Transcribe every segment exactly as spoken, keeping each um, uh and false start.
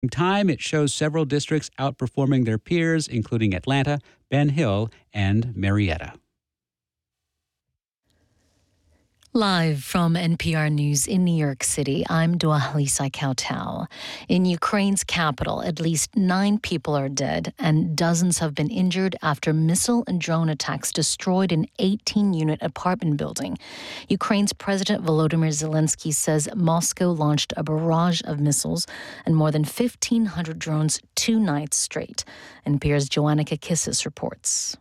Time, it shows several districts outperforming their peers, including Atlanta, Ben Hill, and Marietta. Live from N P R News in New York City, I'm Dwalisa Kautal. In Ukraine's capital, at least nine people are dead and dozens have been injured after missile and drone attacks destroyed an eighteen-unit apartment building. Ukraine's President Volodymyr Zelensky says Moscow launched a barrage of missiles and more than fifteen hundred drones two nights straight. N P R's Joanna Kakissis reports.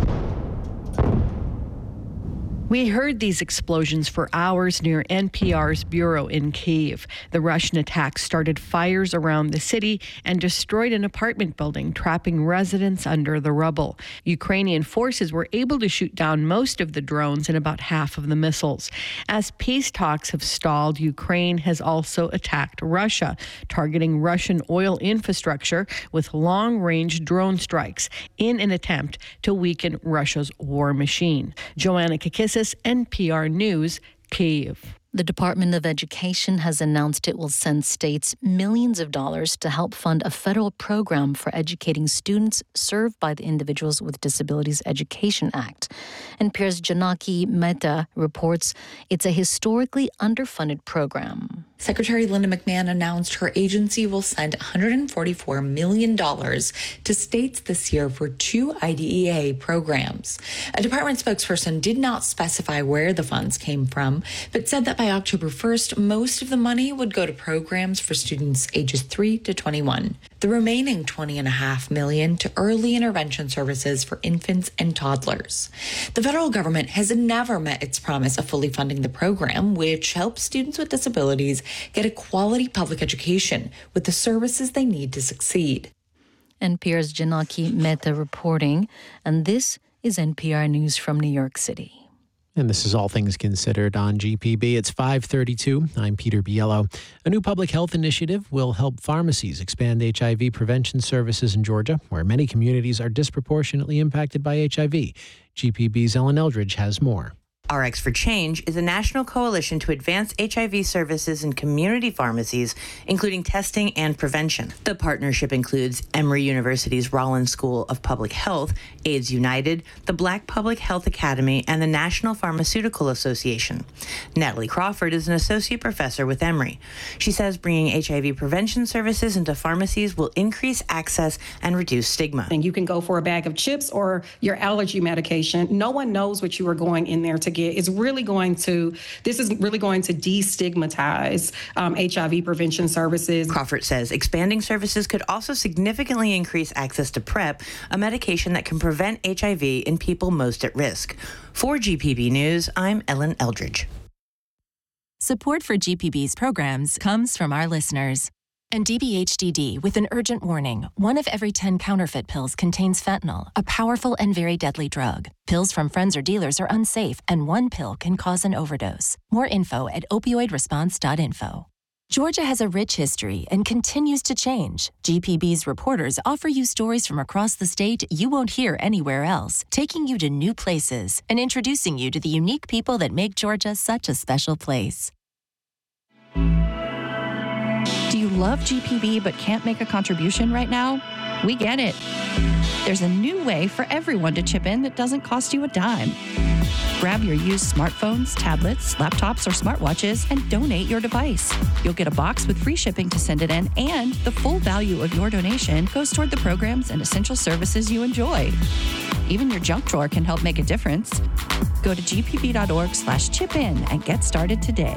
We heard these explosions for hours near N P R's bureau in Kyiv. The Russian attack started fires around the city and destroyed an apartment building, trapping residents under the rubble. Ukrainian forces were able to shoot down most of the drones and about half of the missiles. As peace talks have stalled, Ukraine has also attacked Russia, targeting Russian oil infrastructure with long-range drone strikes in an attempt to weaken Russia's war machine. Joanna Kakissis, N P R News, Kyiv. The Department of Education has announced it will send states millions of dollars to help fund a federal program for educating students served by the Individuals with Disabilities Education Act. N P R's Janaki Mehta reports it's a historically underfunded program. Secretary Linda McMahon announced her agency will send one hundred forty-four million dollars to states this year for two I D E A programs. A department spokesperson did not specify where the funds came from, but said that by October first, most of the money would go to programs for students ages three to twenty-one. The remaining twenty point five million dollars to early intervention services for infants and toddlers. The federal government has never met its promise of fully funding the program, which helps students with disabilities get a quality public education with the services they need to succeed. N P R's Janaki Mehta reporting, and this is N P R News from New York City. And this is All Things Considered on G P B. It's five thirty-two. I'm Peter Biello. A new public health initiative will help pharmacies expand H I V prevention services in Georgia, where many communities are disproportionately impacted by H I V. G P B's Ellen Eldridge has more. R X for Change is a national coalition to advance H I V services in community pharmacies, including testing and prevention. The partnership includes Emory University's Rollins School of Public Health, AIDS United, the Black Public Health Academy, and the National Pharmaceutical Association. Natalie Crawford is an associate professor with Emory. She says bringing H I V prevention services into pharmacies will increase access and reduce stigma. And you can go for a bag of chips or your allergy medication. No one knows what you are going in there to get. It's really going to, this is really going to destigmatize um, H I V prevention services. Crawford says expanding services could also significantly increase access to PrEP, a medication that can prevent H I V in people most at risk. For G P B News, I'm Ellen Eldridge. Support for G P B's programs comes from our listeners. And D B H D D with an urgent warning. One of every ten counterfeit pills contains fentanyl, a powerful and very deadly drug. Pills from friends or dealers are unsafe, and one pill can cause an overdose. More info at opioid response dot info. Georgia has a rich history and continues to change. G P B's reporters offer you stories from across the state you won't hear anywhere else, taking you to new places and introducing you to the unique people that make Georgia such a special place. Do you love G P B but can't make a contribution right now? We get it. There's a new way for everyone to chip in that doesn't cost you a dime. Grab your used smartphones, tablets, laptops, or smartwatches and donate your device. You'll get a box with free shipping to send it in, and the full value of your donation goes toward the programs and essential services you enjoy. Even your junk drawer can help make a difference. Go to gpb.org slash chip in and get started today.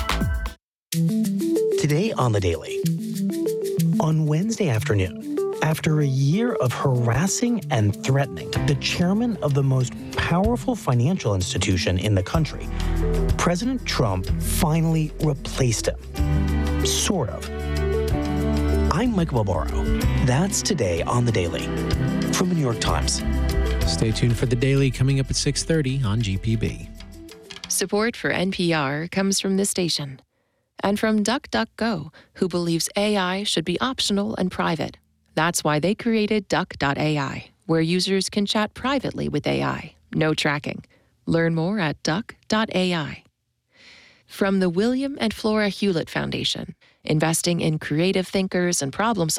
Today on The Daily. On Wednesday afternoon, after a year of harassing and threatening the chairman of the most powerful financial institution in the country, President Trump finally replaced him. Sort of. I'm Michael Barbaro. That's Today on The Daily from the New York Times. Stay tuned for The Daily coming up at six thirty on G P B. Support for N P R comes from this station and from DuckDuckGo, who believes A I should be optional and private. That's why they created Duck dot A I, where users can chat privately with A I. No tracking. Learn more at Duck dot A I. From the William and Flora Hewlett Foundation, investing in creative thinkers and problem